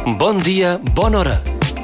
Bon dia, bona hora.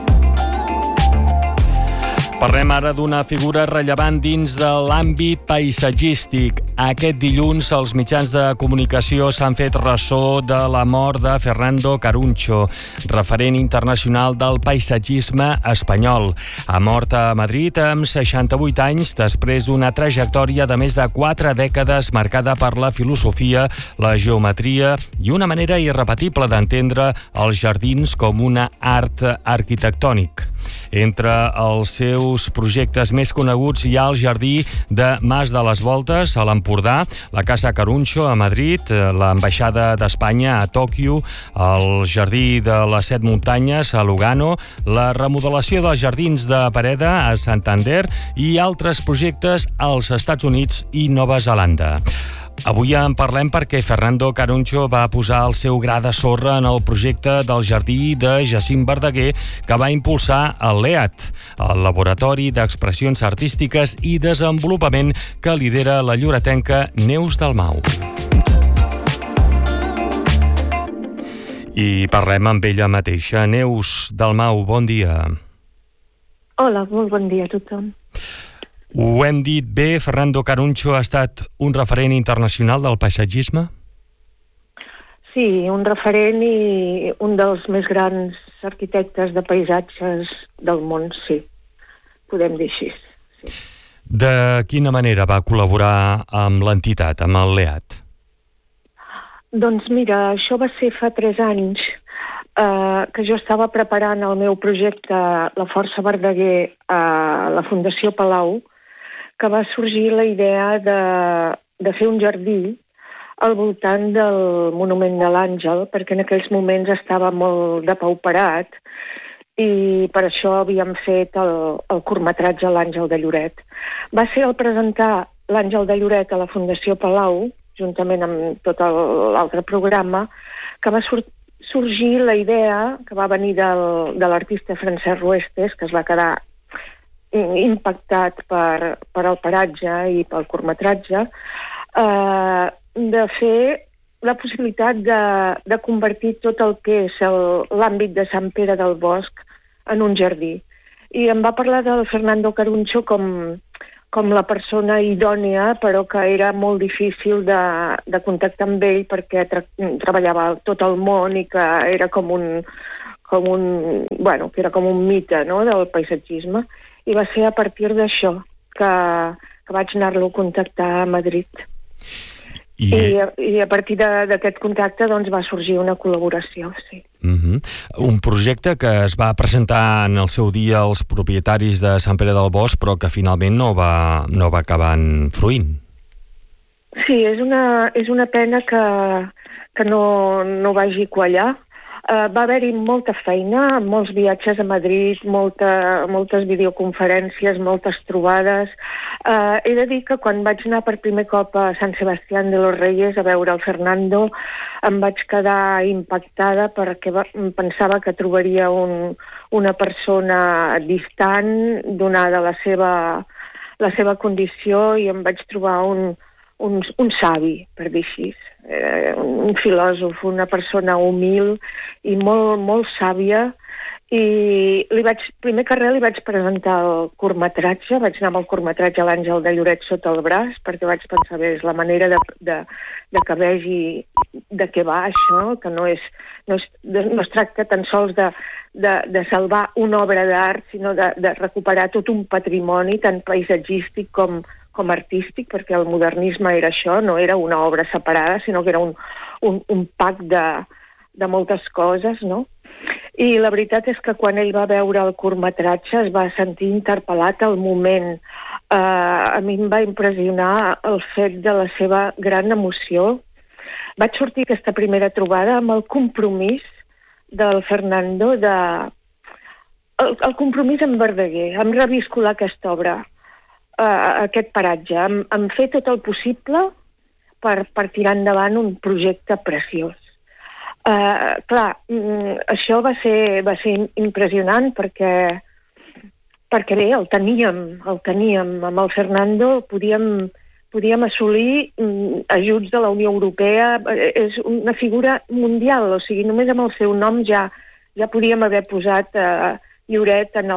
Parlem ara d'una figura rellevant dins de l'àmbit paisatgístic. Aquest dilluns els mitjans de comunicació s'han fet ressò de la mort de Fernando Caruncho, referent internacional del paisatgisme espanyol. Ha mort a Madrid amb 68 anys després d'una trajectòria de més de 4 dècades marcada per la filosofia, la geometria i una manera irrepetible d'entendre els jardins com un art arquitectònic. Entre els seus projectes més coneguts hi ha el jardí de Mas de les Voltes a l'Empordà, la Casa Caruncho a Madrid, l'ambaixada d'Espanya a Tòquio, el jardí de les 7 muntanyes a Lugano, la remodelació dels jardins de Pereda a Santander i altres projectes als Estats Units i Nova Zelanda. Avui en parlem perquè Fernando Caruncho va posar el seu gra de sorra en el projecte del jardí de Jacint Verdaguer que va impulsar el LEAT, el Laboratori d'Expressions Artístiques i Desenvolupament que lidera la lloretenca Neus Dalmau. I parlem amb ella mateixa. Neus Dalmau, bon dia. Hola, molt bon dia a tothom. Ho hem dit bé, Fernando Caruncho ha estat un referent internacional del paisatgisme? Sí, un referent i un dels més grans arquitectes de paisatges del món, sí. Podem dir així. Sí. De quina manera va col·laborar amb l'entitat, amb el LEAT? Doncs mira, això va ser fa 3 anys que jo estava preparant el meu projecte La Força Verdaguer a la Fundació Palau, que va sorgir la idea de fer un jardí al voltant del Monument de l'Àngel, perquè en aquells moments estava molt depauperat i per això havíem fet el curtmetratge L'Àngel de Lloret. Va ser al presentar L'Àngel de Lloret a la Fundació Palau, juntament amb tot l'altre programa, que va sorgir la idea, que va venir de l'artista Francesc Ruestes, que es va quedar impactat per el paratge i pel curtmetratge, de fer la possibilitat de convertir tot el que és l'àmbit de Sant Pere del Bosc en un jardí. I em va parlar del Fernando Caruncho com la persona idònea, però que era molt difícil de contactar amb ell perquè treballava tot el món i que era com un mite, no?, del paisatgisme. I va ser a partir d'això que vaig anar-lo a contactar a Madrid. I a partir d'aquest contacte doncs, va sorgir una col·laboració, sí. Un projecte que es va presentar en el seu dia als propietaris de Sant Pere del Bosc, però que finalment no va acabar fruint. Sí, és una pena que no vagi quallar. Va haver-hi molta feina, molts viatges a Madrid, moltes videoconferències, moltes trobades. He de dir que quan vaig anar per primer cop a Sant Sebastián de los Reyes a veure el Fernando em vaig quedar impactada perquè pensava que trobaria una persona distant, donada la seva condició, i em vaig trobar un savi, per dir així, un filòsof, una persona humil i molt, molt sàvia. I primer que res li vaig presentar el curtmetratge, vaig anar amb el curtmetratge L'Àngel de Lloret sota el braç, perquè vaig pensar, bé, és la manera de que vegi de què va això, que no es tracta tan sols de salvar una obra d'art, sinó de recuperar tot un patrimoni tant paisatgístic com artístic, perquè el modernisme era això, no era una obra separada, sinó que era un pack de moltes coses, no? I la veritat és que quan ell va veure el curtmetratge es va sentir interpel·lat al moment. A mi em va impressionar el fet de la seva gran emoció. Vaig sortir aquesta primera trobada amb el compromís del Fernando el compromís amb Verdaguer, amb reviscolar aquesta obra, aquest paratge, amb fer tot el possible per tirar endavant un projecte preciós. Clar, això va ser impressionant perquè bé, el teníem amb el Fernando, podíem assolir ajuts de la Unió Europea, és una figura mundial, o sigui, només amb el seu nom ja ja podíem haver posat Lloret en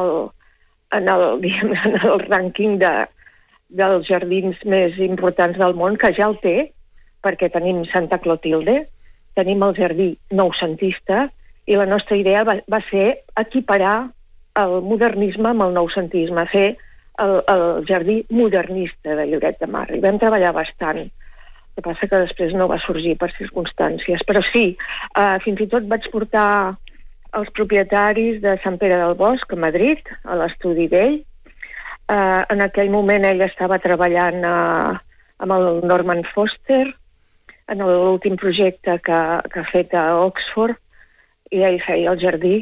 el rànquing dels jardins més importants del món, que ja el té, perquè tenim Santa Clotilde, tenim el jardí noucentista, i la nostra idea va ser equiparar el modernisme amb el noucentisme, fer el jardí modernista de Lloret de Mar. I vam treballar bastant. El que passa que després no va sorgir per circumstàncies. Però sí, fins i tot vaig portar els propietaris de Sant Pere del Bosc a Madrid, a l'estudi d'ell. En aquell moment ell estava treballant amb el Norman Foster en l'últim projecte que ha fet a Oxford, i ell feia el jardí.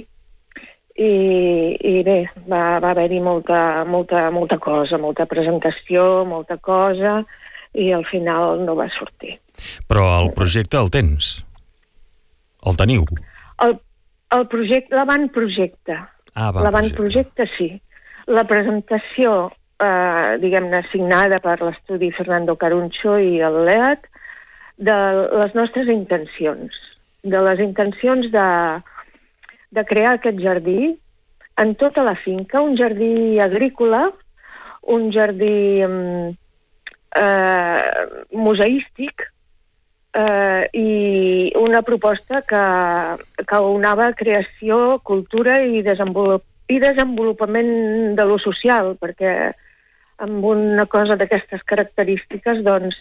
I bé, va haver-hi molta cosa, molta presentació, molta cosa, i al final no va sortir. Però el projecte el tens? El teniu? El projecte, l'avantprojecte. L'avantprojecte sí. La presentació, diguem-ne, signada per l'estudi Fernando Caruncho i el LEAD, de les nostres intencions. De les intencions de crear aquest jardí en tota la finca, un jardí agrícola, un jardí museístic, i una proposta que unava creació, cultura i desenvolupament de lo social, perquè amb una cosa d'aquestes característiques, doncs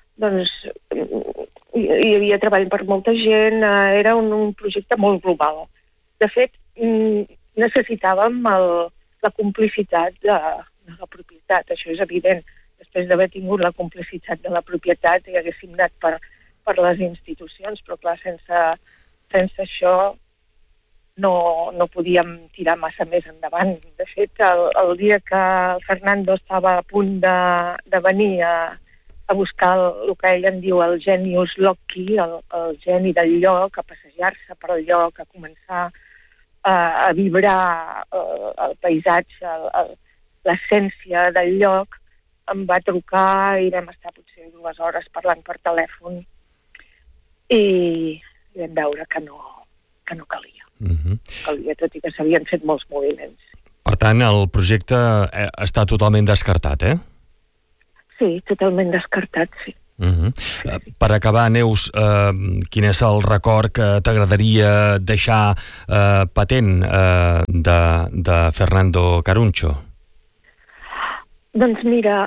hi havia treball per molta gent, era un projecte molt global. De fet, necessitàvem la complicitat de la propietat, això és evident. Després d'haver tingut la complicitat de la propietat hi haguéssim anat per les institucions, però clar, sense això no podíem tirar massa més endavant. De fet, el dia que el Fernando estava a punt de venir a buscar el que ell en diu el genius loci, el geni del lloc, a passejar-se per al lloc, a començar a vibrar el paisatge, l'essència del lloc, em va trucar i vam estar potser 2 hores parlant per telèfon i vam veure que no calia. Calia, tot i que s'havien fet molts moviments. Per tant, el projecte està totalment descartat, eh? Sí, totalment descartat, sí. Per acabar, Neus, quin és el record que t'agradaria deixar patent de Fernando Caruncho? Doncs mira,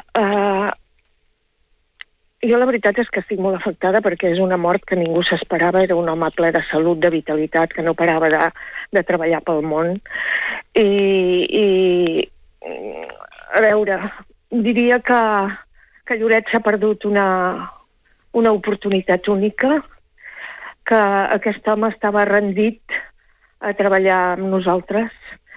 jo la veritat és que estic molt afectada perquè és una mort que ningú s'esperava. Era un home ple de salut, de vitalitat, que no parava de treballar pel món. I a veure, diria que Lloret s'ha perdut una oportunitat única, que aquest home estava rendit a treballar amb nosaltres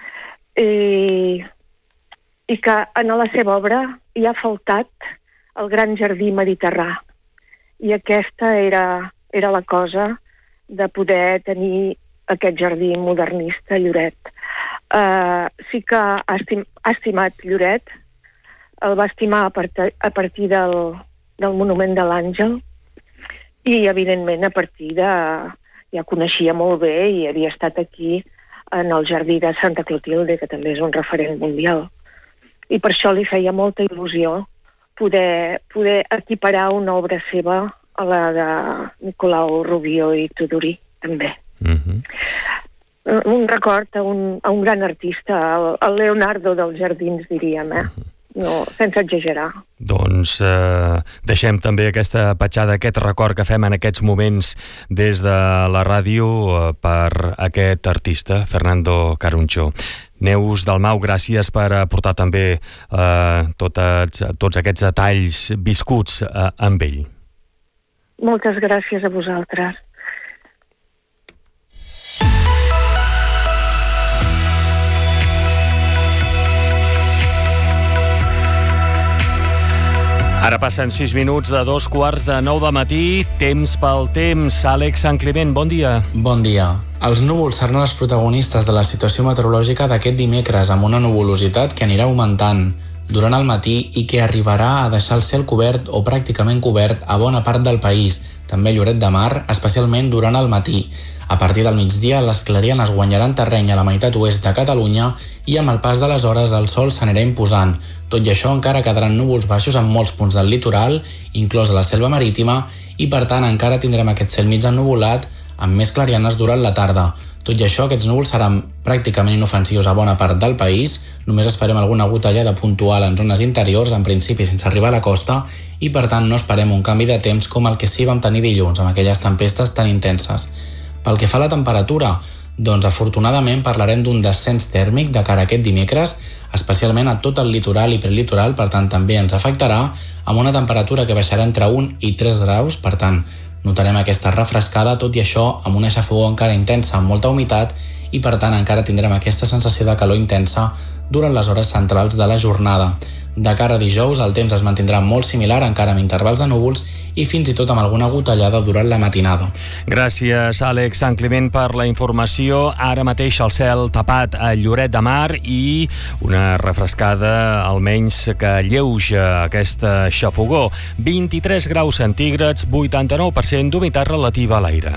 i que en la seva obra hi ha faltat el gran jardí mediterrà. I aquesta era la cosa de poder tenir aquest jardí modernista a Lloret. Sí que ha estimat Lloret, el va estimar a partir del monument de l'Àngel i, evidentment, a partir de... Ja coneixia molt bé i havia estat aquí en el jardí de Santa Clotilde, que també és un referent mundial. I per això li feia molta il·lusió poder equiparar una obra seva a la de Nicolau Rubió i Tudurí, també. Un record a un gran artista, el Leonardo dels jardins, diríem, no, sense exagerar. Doncs deixem també aquesta petjada, aquest record que fem en aquests moments des de la ràdio per aquest artista, Fernando Caruncho. Neus Dalmau, gràcies per aportar també tots aquests detalls viscuts amb ell. Moltes gràcies a vosaltres. Ara passen 6 minuts de 2:45 del matí, temps pel temps. Àlex Sant Climent, bon dia. Bon dia. Els núvols seran els protagonistes de la situació meteorològica d'aquest dimecres, amb una nuvolositat que anirà augmentant durant el matí i que arribarà a deixar el cel cobert o pràcticament cobert a bona part del país, també a Lloret de Mar, especialment durant el matí. A partir del migdia, les clarianes guanyaran terreny a la meitat oest de Catalunya i amb el pas de les hores el sol s'anirà imposant. Tot i això, encara quedaran núvols baixos en molts punts del litoral, inclosa la selva marítima, i per tant encara tindrem aquest cel mig ennuvolat amb més clarianes durant la tarda. Tot i això, aquests núvols seran pràcticament inofensius a bona part del país, només esperem alguna gotellada puntual en zones interiors, en principi sense arribar a la costa, i per tant no esperem un canvi de temps com el que sí vam tenir dilluns, amb aquelles tempestes tan intenses. Pel que fa a la temperatura, doncs afortunadament parlarem d'un descens tèrmic de cara a aquest dimecres, especialment a tot el litoral i prelitoral, per tant també ens afectarà, amb una temperatura que baixarà entre 1 i 3 graus, per tant notarem aquesta refrescada, tot i això amb una xafogor encara intensa amb molta humitat i per tant encara tindrem aquesta sensació de calor intensa durant les hores centrals de la jornada. De cara a dijous el temps es mantindrà molt similar, encara amb intervals de núvols i fins i tot amb alguna gotellada durant la matinada. Gràcies, Àlex Sant Climent, per la informació. Ara mateix el cel tapat a Lloret de Mar i una refrescada, almenys que lleuja aquesta xafogor. 23 graus centígrads, 89% d'humitat relativa a l'aire.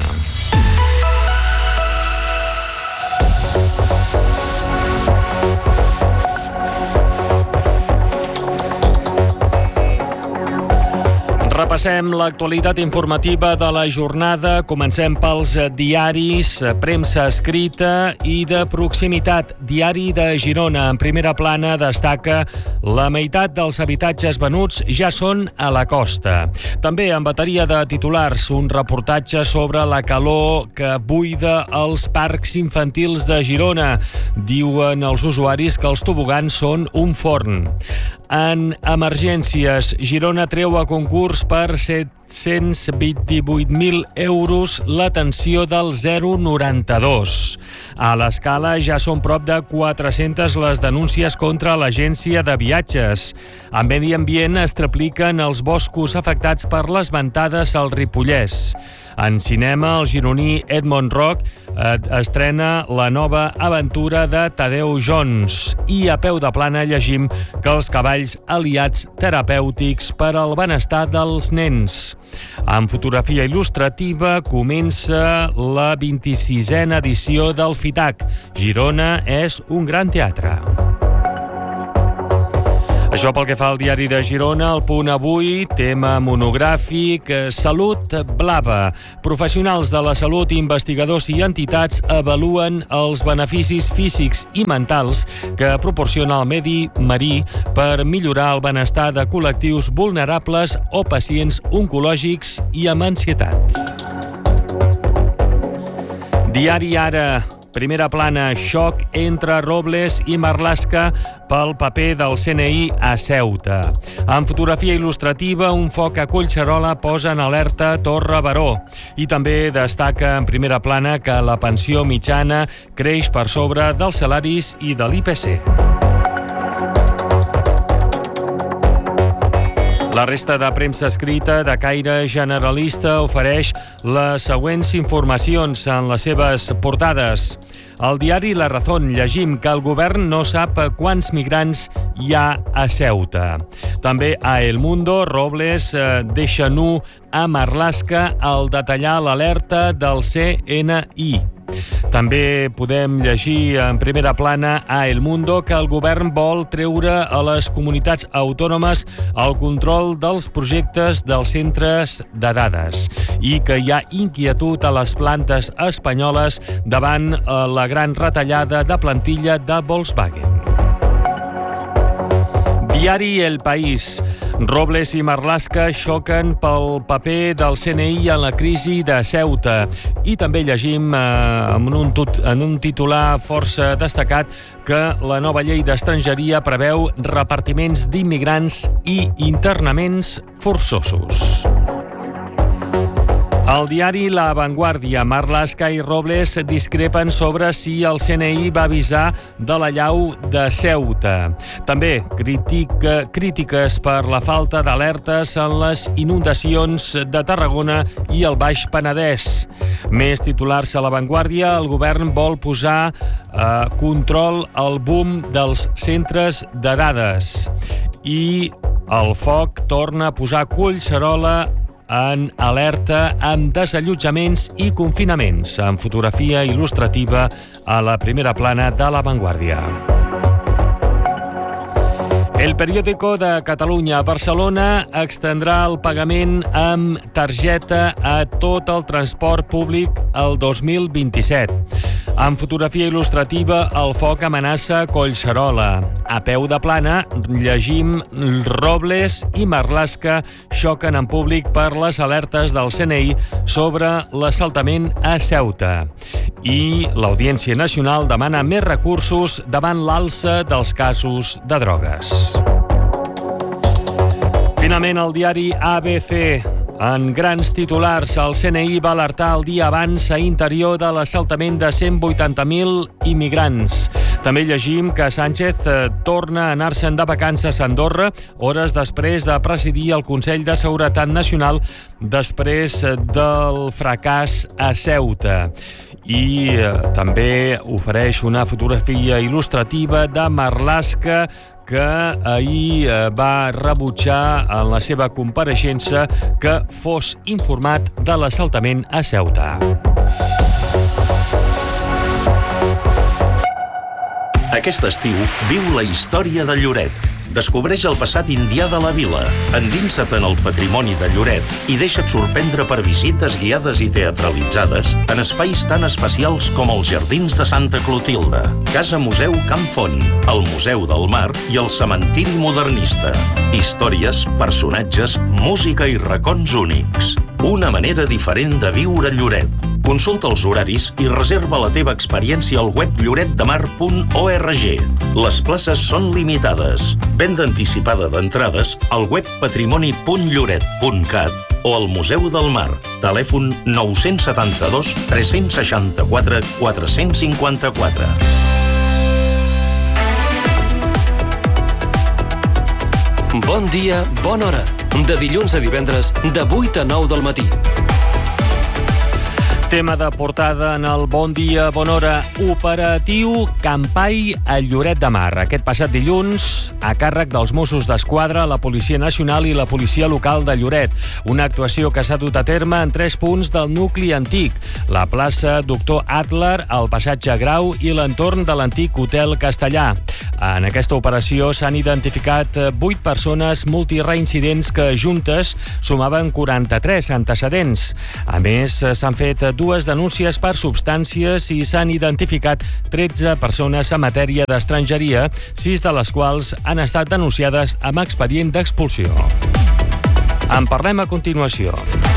Repassem l'actualitat informativa de la jornada. Comencem pels diaris, premsa escrita i de proximitat. Diari de Girona, en primera plana, destaca la meitat dels habitatges venuts ja són a la costa. També en bateria de titulars, un reportatge sobre la calor que buida els parcs infantils de Girona. Diuen els usuaris que els tobogans són un forn. En emergències, Girona treu a concurs per 728.000 euros l'atenció del 092. A l'Escala ja són prop de 400 les denúncies contra l'agència de viatges. En Medi Ambient es tripliquen els boscos afectats per les ventades al Ripollès. En cinema, el gironí Edmond Roc estrena la nova aventura de Tadeu Jones. I a peu de plana llegim que els cavalls aliats terapèutics per al benestar dels nens. En fotografia il·lustrativa comença la 26a edició del FITAC. Girona és un gran teatre. Això pel que fa al diari de Girona. El Punt avui, tema monogràfic, Salut blava. Professionals de la salut, investigadors i entitats avaluen els beneficis físics i mentals que proporciona el medi marí per millorar el benestar de col·lectius vulnerables o pacients oncològics i amb ansietat. Diari Ara. Primera plana, xoc entre Robles i Marlaska pel paper del CNI a Ceuta. En fotografia il·lustrativa, un foc a Collserola posa en alerta Torre Baró. I també destaca en primera plana que la pensió mitjana creix per sobre dels salaris i de l'IPC. La resta de premsa escrita de caire generalista ofereix les següents informacions en les seves portades. Al diari La Razón llegim que el govern no sap quants migrants hi ha a Ceuta. També a El Mundo, Robles deixa nu a Marlaska al detallar l'alerta del CNI. També podem llegir en primera plana a El Mundo que el govern vol treure a les comunitats autònomes el control dels projectes dels centres de dades i que hi ha inquietud a les plantes espanyoles davant la gran retallada de plantilla de Volkswagen. Diari El País. Robles i Marlaska xoquen pel paper del CNI en la crisi de Ceuta. I també llegim en un titular força destacat que la nova llei d'estrangeria preveu repartiments d'immigrants i internaments forçosos. Al diari La Vanguardia, Marlaska i Robles discrepen sobre si el CNI va avisar de l'allau de Ceuta. També crítiques per la falta d'alertes en les inundacions de Tarragona i el Baix Penedès. Més titulars a La Vanguardia, el govern vol posar control al boom dels centres de dades. I el foc torna a posar Collserola en alerta amb desallotjaments i confinaments, amb fotografia il·lustrativa a la primera plana de La Vanguardia. El Periódico de Catalunya a Barcelona extendrà el pagament amb targeta a tot el transport públic el 2027. Amb fotografia il·lustrativa, el foc amenaça Collserola. A peu de plana, llegim Robles i Marlaska xoquen en públic per les alertes del CNI sobre l'assaltament a Ceuta. I l'Audiència Nacional demana més recursos davant l'alça dels casos de drogues. Finalment, el diari ABC. En grans titulars, el CNI va alertar el dia abans a Interior de l'assaltament de 180.000 immigrants. També llegim que Sánchez torna a anar-se'n de vacances a Andorra hores després de presidir el Consell de Seguretat Nacional després del fracàs a Ceuta. I també ofereix una fotografia il·lustrativa de Marlaska, que ahir va rebutjar en la seva compareixença que fos informat de l'assaltament a Ceuta. Aquest estiu viu la història de Lloret. Descobreix el passat indià de la vila, endinsa't en el patrimoni de Lloret i deixa't sorprendre per visites guiades i teatralitzades en espais tan especials com els Jardins de Santa Clotilde, Casa Museu Camp Font, el Museu del Mar i el Cementiri Modernista. Històries, personatges, música i racons únics. Una manera diferent de viure Lloret. Consulta els horaris i reserva la teva experiència al web lloretdemar.org. Les places són limitades. Venda anticipada d'entrades al web patrimoni.lloret.cat o al Museu del Mar. Telèfon 972 364 454. Bon dia, bona hora. De dilluns a divendres, de 8 a 9 del matí. Tema de portada en el Bon Dia, Bona Hora, operatiu Campai a Lloret de Mar. Aquest passat dilluns, a càrrec dels Mossos d'Esquadra, la Policia Nacional i la Policia Local de Lloret. Una actuació que s'ha dut a terme en 3 punts del nucli antic: la plaça Doctor Adler, el passatge Grau i l'entorn de l'antic Hotel Castellà. En aquesta operació s'han identificat 8 persones multireincidents que juntes sumaven 43 antecedents. A més, s'han fet 2 denúncies per substàncies i s'han identificat 13 persones en matèria d'estrangeria, 6 de les quals han estat denunciades amb expedient d'expulsió. En parlem a continuació.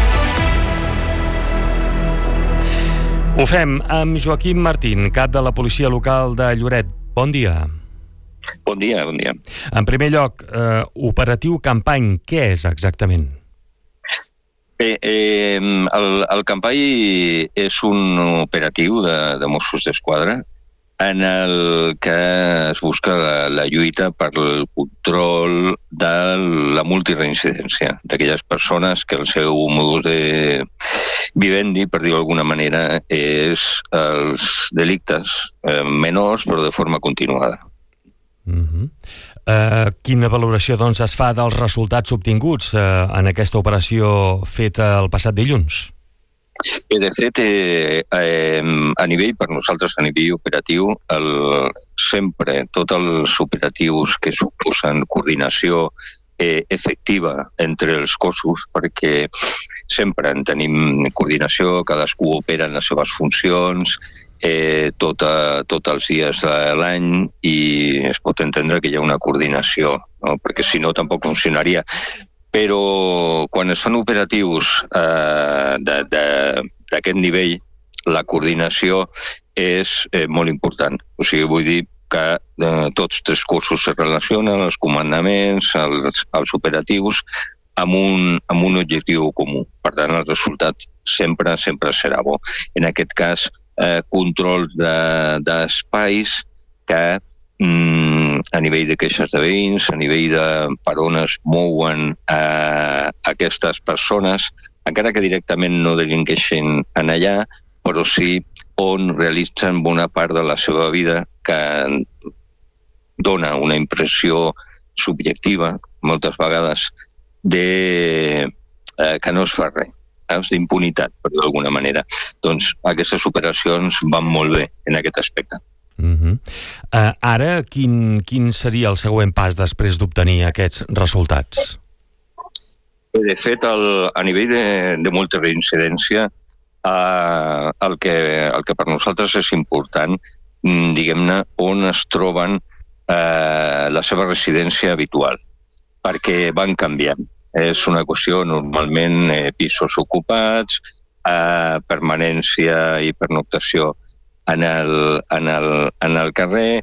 Ho fem amb Joaquim Martín, cap de la Policia Local de Lloret. Bon dia. Bon dia, bon dia. En primer lloc, operatiu Campany, què és exactament? Bé, el Campai és un operatiu de Mossos d'Esquadra en el que es busca la lluita per el control de la multireincidència, d'aquelles persones que el seu modus de vivendi, per dir-ho d'alguna manera, és els delictes menors però de forma continuada. Quina valoració doncs, es fa dels resultats obtinguts en aquesta operació feta el passat dilluns? De fet, a nivell, per nosaltres, a nivell operatiu, sempre tots els operatius que suposen coordinació efectiva entre els cossos, perquè sempre en tenim coordinació, cadascú opera en les seves funcions, tots els dies de l'any, i es pot entendre que hi ha una coordinació, no? Perquè si no tampoc funcionaria. Però quan es fan operatius d'aquest nivell, la coordinació és molt important. O sigui, vull dir que tots 3 cossos es relacionen, els comandaments, els operatius, amb un objectiu comú. Per tant, el resultat sempre serà bo. En aquest cas, control d'espais que a nivell de queixes de veïns, a nivell de per on es mouen aquestes persones, encara que directament no delinqueixin en allà, però sí on realitzen bona part de la seva vida que dona una impressió subjectiva, moltes vegades, que no es fa res, d'impunitat, per dir d'alguna manera. Doncs aquestes operacions van molt bé en aquest aspecte. Ara, quin seria el següent pas després d'obtenir aquests resultats? De fet, a nivell de multireincidència, el que per nosaltres és important, diguem-ne, on es troben la seva residència habitual, perquè van canviant. És una qüestió, normalment, pisos ocupats, permanència i pernoctació en el carrer.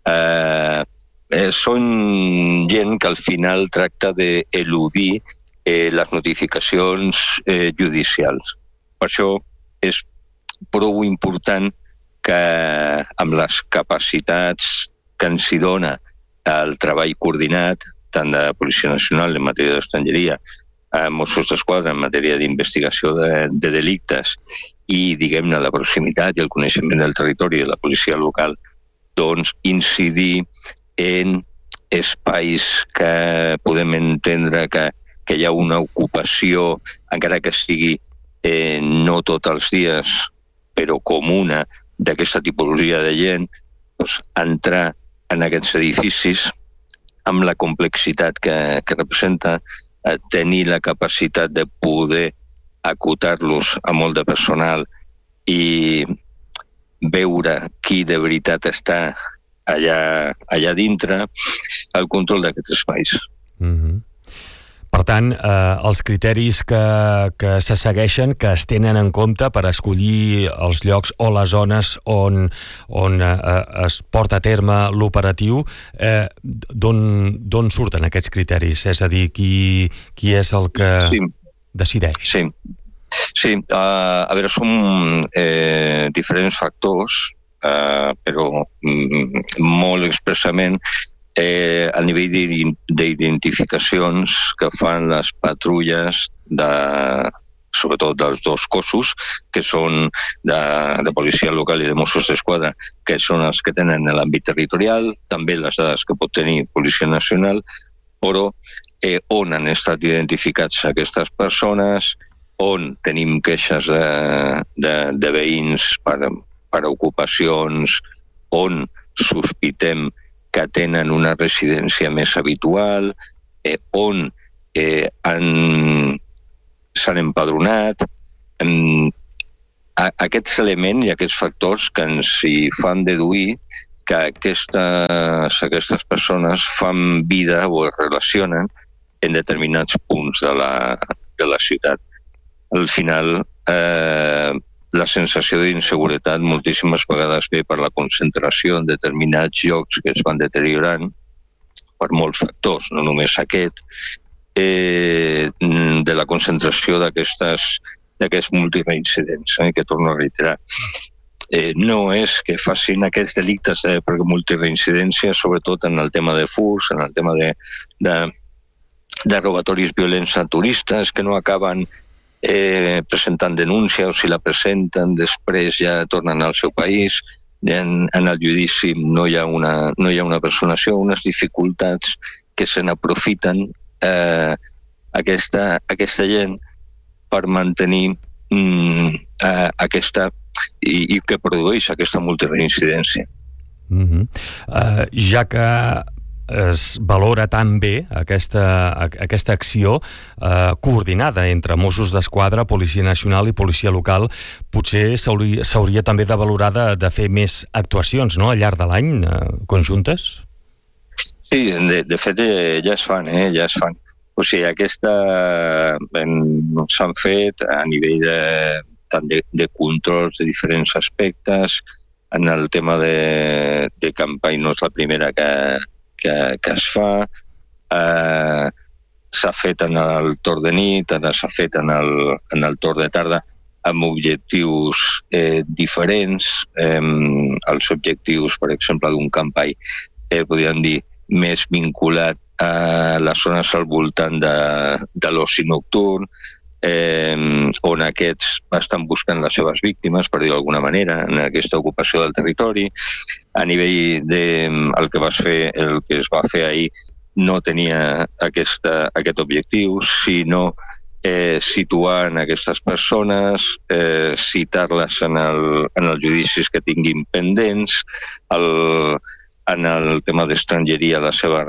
Són gent que al final tracta d'eludir les notificacions judicials. Per això és prou important que amb les capacitats que ens hi dona el treball coordinat, tant de Policia Nacional en matèria d'estrangeria, Mossos d'Esquadra en matèria d'investigació de delictes i, diguem-ne, la proximitat i el coneixement del territori de la policia local, doncs incidir en espais que podem entendre que hi ha una ocupació, encara que sigui no tots els dies, però comuna, d'aquesta tipologia de gent, doncs, entrar en aquests edificis amb la complexitat que representa, tenir la capacitat de poder acotar-los a molt de personal i veure qui de veritat està allà dintre, el control d'aquests espais. Per tant, els criteris que se segueixen, que es tenen en compte per escollir els llocs o les zones on es porta a terme l'operatiu, d'on surten aquests criteris? És a dir, qui és el que decideix? Sí. A veure, són diferents factors, però molt expressament a nivell d'identificacions que fan les patrulles, sobretot dels dos cossos, que són de policia local i de Mossos d'Esquadra, que són els que tenen l'àmbit territorial, també les dades que pot tenir Policia Nacional, però on han estat identificats aquestes persones, on tenim queixes de veïns per ocupacions, on sospitem que tenen una residència més habitual, on s'han empadronat. Aquests elements i aquests factors que ens hi fan deduir que aquestes persones fan vida o es relacionen en determinats punts de la ciutat. Al final, la sensació d'inseguretat moltíssimes vegades ve per la concentració en determinats llocs que es van deteriorant per molts factors, no només aquest, de la concentració d'aquests multireincidents, que torno a reiterar. No és que facin aquests delictes per multireincidència, sobretot en el tema de furs, en el tema de robatoris violents a turistes que no acaben presentant denúncia, o si la presenten després ja tornen al seu país, en el judici no hi ha una personació, unes dificultats que se n'aprofiten aquesta gent per mantenir aquesta i que produeix aquesta multireincidència. Ja que es valora tan bé aquesta acció coordinada entre Mossos d'Esquadra, Policia Nacional i Policia Local, potser s'hauria també de valorar de fer més actuacions, no?, al llarg de l'any, conjuntes? Sí, de fet ja es fan, O sigui, s'han fet a nivell tant de controls de diferents aspectes. En el tema de campanya no és la primera que es fa. S'ha fet en el torn de nit, ara s'ha fet en el torn de tarda, amb objectius diferents. Els objectius, per exemple, d'un campany, podríem dir, més vinculat a les zones al voltant de l'oci nocturn, on aquests estan buscant les seves víctimes, per dir-ho d'alguna manera, en aquesta ocupació del territori. A nivell del que es va fer ahir no tenia aquest objectiu, sinó situar aquestes persones, citar-les en els judicis que tinguin pendents, en el tema d'estrangeria, la seva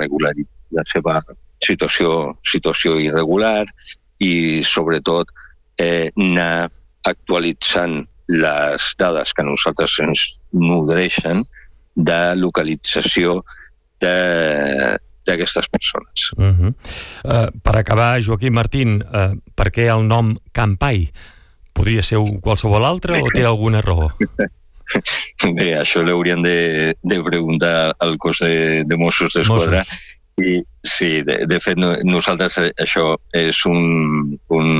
situació irregular i, sobretot, anar actualitzant les dades que a nosaltres ens nodreixen de localització d'aquestes persones. Per acabar, Joaquim Martín, per què el nom Campai? Podria ser qualsevol altre o té alguna raó? Bé, això l'hauríem de preguntar al cos de Mossos d'Esquadra. I sí, de fet, nosaltres això és un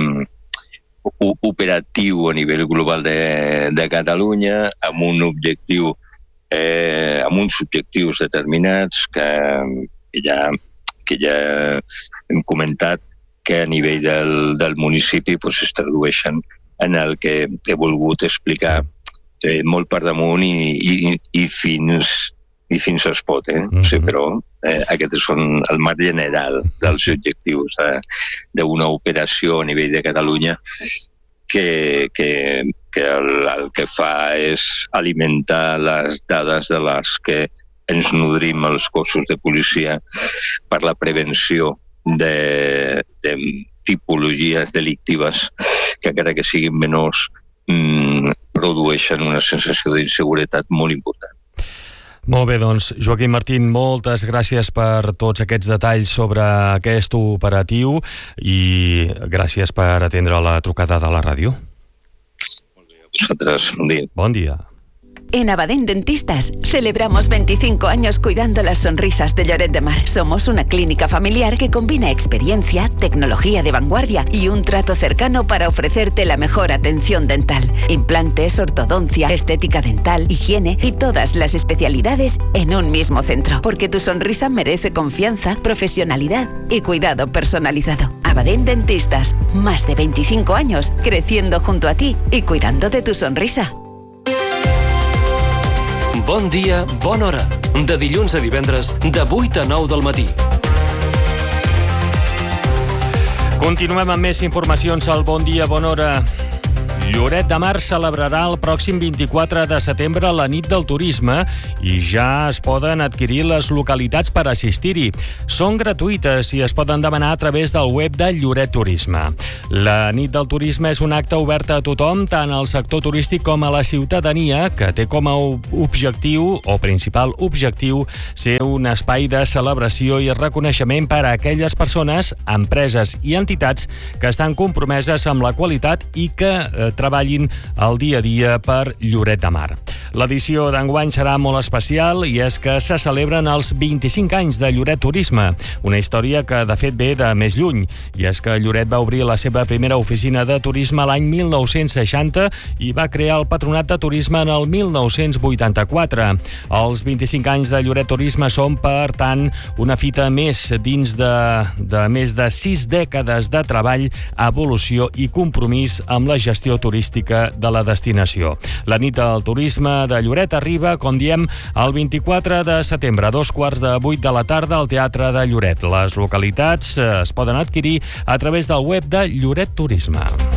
operatiu a nivell global de Catalunya amb un objectiu, amb uns objectius determinats que ja hem comentat que a nivell del municipi es tradueixen en el que he volgut explicar molt per damunt i fins es pot, sí, però aquests són el marc general dels objectius d'una operació a nivell de Catalunya que el que fa és alimentar les dades de les que ens nodrim els cossos de policia per la prevenció de tipologies delictives que, encara que siguin menors, produeixen una sensació d'inseguretat molt important. Molt bé, doncs, Joaquim Martín, moltes gràcies per tots aquests detalls sobre aquest operatiu i gràcies per atendre la trucada de la ràdio. Molt bé, a vosaltres, bon dia. Bon dia. En Abadén Dentistas celebramos 25 años cuidando las sonrisas de Lloret de Mar. Somos una clínica familiar que combina experiencia, tecnología de vanguardia y un trato cercano para ofrecerte la mejor atención dental. Implantes, ortodoncia, estética dental, higiene y todas las especialidades en un mismo centro. Porque tu sonrisa merece confianza, profesionalidad y cuidado personalizado. Abadén Dentistas, más de 25 años creciendo junto a ti y cuidando de tu sonrisa. Bon dia, bona hora. De dilluns a divendres, de 8 a 9 del matí. Continuem amb més informacions al Bon Dia, Bona Hora. Lloret de Mar celebrarà el pròxim 24 de setembre la nit del turisme i ja es poden adquirir les localitats per assistir-hi. Són gratuïtes i es poden demanar a través del web de Lloret Turisme. La nit del turisme és un acte obert a tothom, tant al sector turístic com a la ciutadania, que té com a objectiu, o principal objectiu, ser un espai de celebració i reconeixement per a aquelles persones, empreses i entitats que estan compromeses amb la qualitat i que treballin el dia a dia per Lloret de Mar. L'edició d'enguany serà molt especial i és que se celebren els 25 anys de Lloret Turisme, una història que de fet ve de més lluny, i és que Lloret va obrir la seva primera oficina de turisme l'any 1960 i va crear el Patronat de Turisme en el 1984. Els 25 anys de Lloret Turisme són, per tant, una fita més dins de més de 6 dècades de treball, evolució i compromís amb la gestió turística de la destinació. La nit del turisme de Lloret arriba, com diem, el 24 de setembre, a 7:15 de la tarda, al Teatre de Lloret. Les localitats es poden adquirir a través del web de Lloret Turisme.